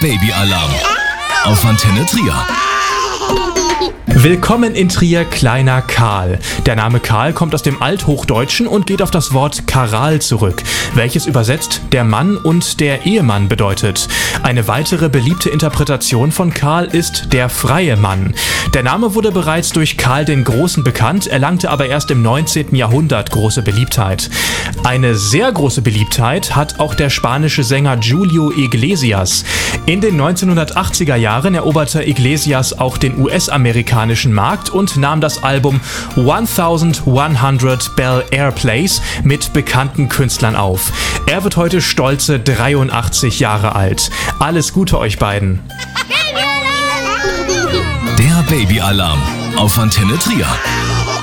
Babyalarm auf Antenne Trier. Willkommen in Trier, kleiner Karl. Der Name Karl kommt aus dem Althochdeutschen und geht auf das Wort Karal zurück, welches übersetzt der Mann und der Ehemann bedeutet. Eine weitere beliebte Interpretation von Karl ist der freie Mann. Der Name wurde bereits durch Karl den Großen bekannt, erlangte aber erst im 19. Jahrhundert große Beliebtheit. Eine sehr große Beliebtheit hat auch der spanische Sänger Julio Iglesias. In den 1980er Jahren eroberte Iglesias auch den US-amerikanischen Markt und nahm das Album 1100 Bel Air Plays mit bekannten Künstlern auf. Er wird heute stolze 83 Jahre alt. Alles Gute euch beiden. Der Babyalarm auf Antenne Trier.